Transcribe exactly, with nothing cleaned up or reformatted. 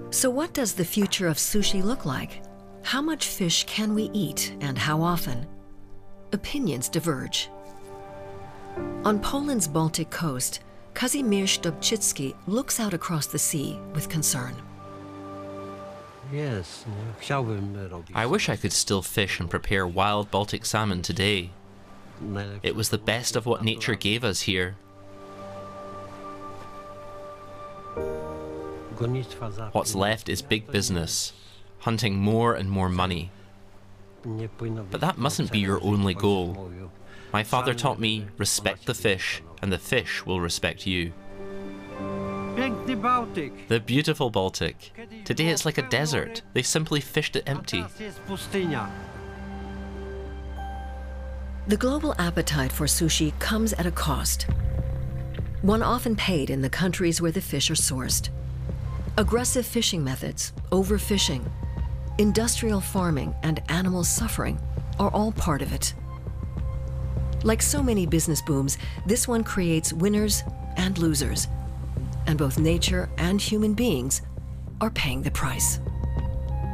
So what does the future of sushi look like? How much fish can we eat and how often? Opinions diverge. On Poland's Baltic coast, Kazimierz Dobczycki looks out across the sea with concern. Yes, I wish I could still fish and prepare wild Baltic salmon today. It was the best of what nature gave us here. What's left is big business, hunting more and more money. But that mustn't be your only goal. My father taught me, respect the fish, and the fish will respect you. The beautiful Baltic. Today it's like a desert. They've simply fished it empty. The global appetite for sushi comes at a cost. One often paid in the countries where the fish are sourced. Aggressive fishing methods, overfishing, industrial farming, and animal suffering are all part of it. Like so many business booms, this one creates winners and losers, and both nature and human beings are paying the price.